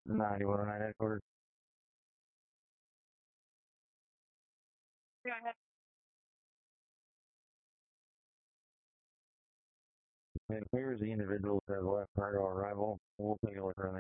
9109 headquarters. It clears the individuals have left prior to arrival. We'll take a look around